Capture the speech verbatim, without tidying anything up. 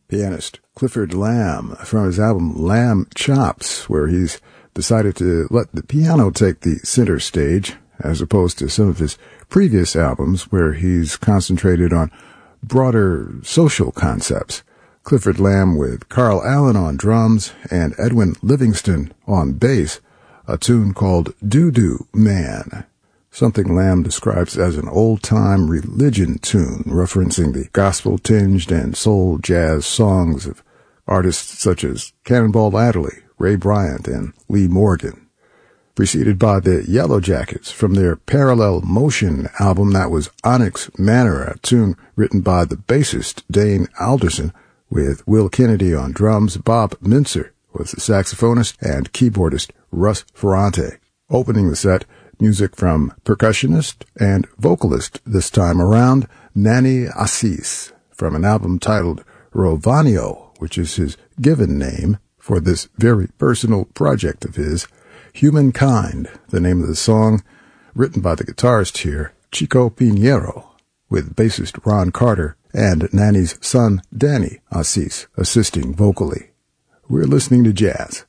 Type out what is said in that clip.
pianist Clifford Lamb from his album Lamb Chops, where he's decided to let the piano take the center stage, as opposed to some of his previous albums where he's concentrated on broader social concepts. Clifford Lamb with Carl Allen on drums and Edwin Livingston on bass, a tune called Doo-Doo Man, something Lamb describes as an old-time religion tune, referencing the gospel-tinged and soul jazz songs of artists such as Cannonball Adderley, Ray Bryant, and Lee Morgan. Preceded by the Yellow Jackets from their Parallel Motion album that was Onyx Manor, a tune written by the bassist Dane Alderson, with Will Kennedy on drums. Bob Mincer was the saxophonist, and keyboardist Russ Ferrante. Opening the set, music from percussionist and vocalist this time around, Nanny Assis, from an album titled Rovanio, which is his given name for this very personal project of his. Humankind, the name of the song, written by the guitarist here, Chico Pinheiro, with bassist Ron Carter and Nanny's son Danny Assis assisting vocally. We're listening to jazz